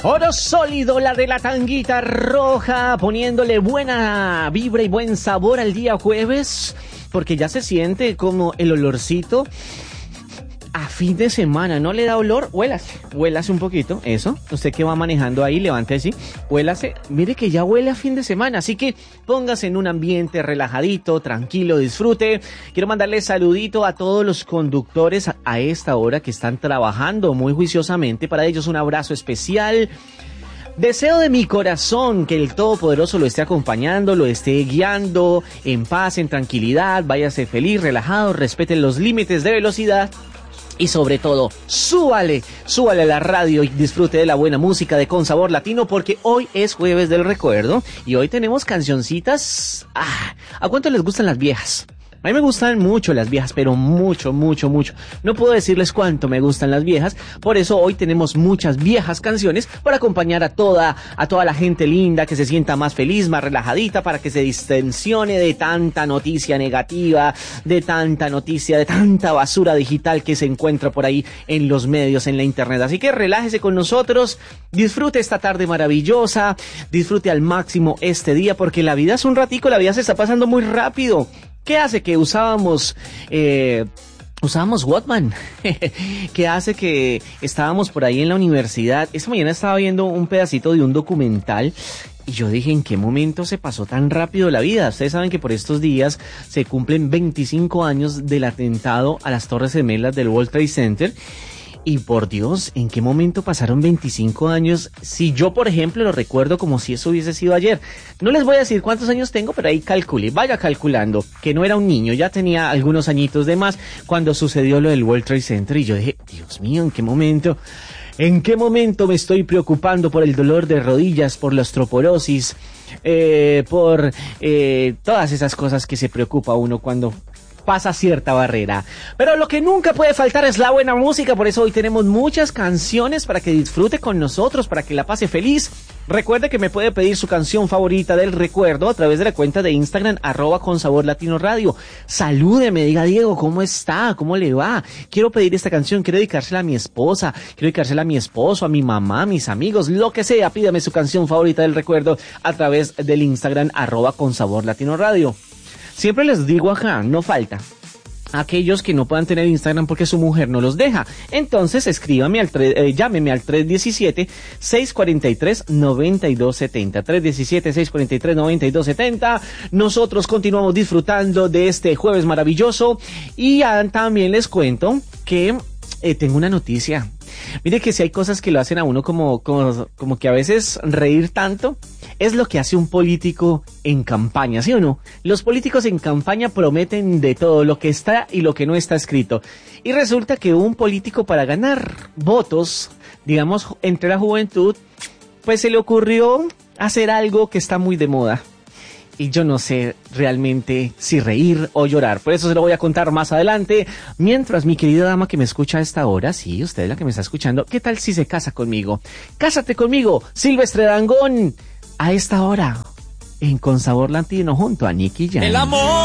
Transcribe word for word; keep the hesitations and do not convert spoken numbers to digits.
Oro Sólido, la de la tanguita roja, poniéndole buena vibra y buen sabor al día jueves, porque ya se siente como el olorcito a fin de semana. ¿No le da olor? Huélase, huélase un poquito, eso. Usted que va manejando ahí, levante así, huélase. Mire que ya huele a fin de semana, así que póngase en un ambiente relajadito, tranquilo, disfrute. Quiero mandarle saludito a todos los conductores a, a esta hora que están trabajando muy juiciosamente. Para ellos un abrazo especial. Deseo de mi corazón que el Todopoderoso lo esté acompañando, lo esté guiando en paz, en tranquilidad. Váyase feliz, relajado, respete los límites de velocidad. Y sobre todo, súbale, súbale a la radio y disfrute de la buena música de Con Sabor Latino, porque hoy es jueves del recuerdo y hoy tenemos cancioncitas. Ah, ¿a cuánto les gustan las viejas? A mí me gustan mucho las viejas, pero mucho, mucho, mucho. No puedo decirles cuánto me gustan las viejas, por eso hoy tenemos muchas viejas canciones para acompañar a toda, a toda la gente linda que se sienta más feliz, más relajadita, para que se distensione de tanta noticia negativa, de tanta noticia, de tanta basura digital que se encuentra por ahí en los medios, en la internet. Así que relájese con nosotros, disfrute esta tarde maravillosa, disfrute al máximo este día, porque la vida es un ratico, la vida se está pasando muy rápido. ¿Qué hace que usábamos, eh, usábamos Walkman? ¿Qué hace que estábamos por ahí en la universidad? Esta mañana estaba viendo un pedacito de un documental y yo dije, ¿en qué momento se pasó tan rápido la vida? Ustedes saben que por estos días se cumplen veinticinco años del atentado a las Torres Gemelas del World Trade Center. Y por Dios, ¿en qué momento pasaron veinticinco años? Si yo, por ejemplo, lo recuerdo como si eso hubiese sido ayer. No les voy a decir cuántos años tengo, pero ahí calcule, vaya calculando, que no era un niño, ya tenía algunos añitos de más cuando sucedió lo del World Trade Center. Y yo dije, Dios mío, ¿en qué momento? ¿En qué momento me estoy preocupando por el dolor de rodillas, por la osteoporosis, eh, por eh, todas esas cosas que se preocupa uno cuando pasa cierta barrera? Pero lo que nunca puede faltar es la buena música, por eso hoy tenemos muchas canciones para que disfrute con nosotros, para que la pase feliz. Recuerde que me puede pedir su canción favorita del recuerdo a través de la cuenta de Instagram, arroba con sabor latino radio. Salúdeme, diga, Diego, ¿cómo está? ¿Cómo le va? Quiero pedir esta canción, quiero dedicársela a mi esposa, quiero dedicársela a mi esposo, a mi mamá, a mis amigos, lo que sea. Pídame su canción favorita del recuerdo a través del Instagram, arroba con sabor latino radio. Siempre les digo, ajá, no falta aquellos que no puedan tener Instagram porque su mujer no los deja. Entonces escríbame al tre- eh, llámeme al tres uno siete, seis cuatro tres, nueve dos siete cero. tres uno siete, seis cuatro tres, nueve dos siete cero. Nosotros continuamos disfrutando de este jueves maravilloso y ah, también les cuento que eh, tengo una noticia. Mire que si hay cosas que lo hacen a uno como, como, como que a veces reír tanto, es lo que hace un político en campaña, ¿sí o no? Los políticos en campaña prometen de todo, lo que está y lo que no está escrito. Y resulta que un político, para ganar votos, digamos, entre la juventud, pues se le ocurrió hacer algo que está muy de moda. Y yo no sé realmente si reír o llorar. Por eso se lo voy a contar más adelante. Mientras, mi querida dama que me escucha a esta hora, sí, usted es la que me está escuchando, ¿qué tal si se casa conmigo? Cásate conmigo, Silvestre Dangond, a esta hora, en Con Sabor Latino, junto a Nicky Jam. El amor.